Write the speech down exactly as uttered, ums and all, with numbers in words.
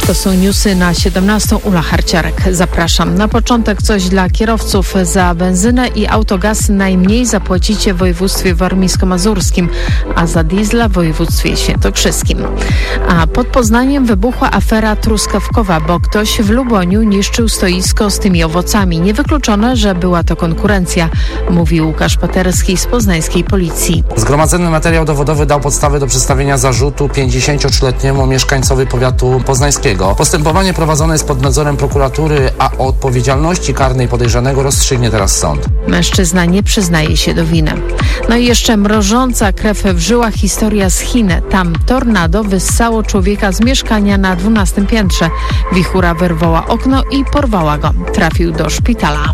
To są newsy na siedemnastą. Ula Harciarek. Zapraszam. Na początek coś dla kierowców. Za benzynę i autogaz najmniej zapłacicie w województwie warmińsko-mazurskim, a za diesla w województwie świętokrzyskim. A pod Poznaniem wybuchła afera truskawkowa, bo ktoś w Luboniu niszczył stoisko z tymi owocami. Niewykluczone, że była to konkurencja, mówi Łukasz Paterski z poznańskiej policji. Zgromadzony materiał dowodowy dał podstawy do przedstawienia zarzutu pięćdziesięciotrzyletniemu mieszkańcowi powiatu poznańskiego. Postępowanie prowadzone jest pod nadzorem prokuratury, a o odpowiedzialności karnej podejrzanego rozstrzygnie teraz sąd. Mężczyzna nie przyznaje się do winy. No i jeszcze mrożąca krew w żyłach historia z Chin. Tam tornado wyssało człowieka z mieszkania na dwunastym piętrze. Wichura wyrwała okno i porwała go. Trafił do szpitala.